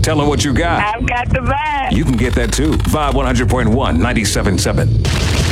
Tell them what you got. I've got the vibe. You can get that too. Vibe 100.1, 97.7.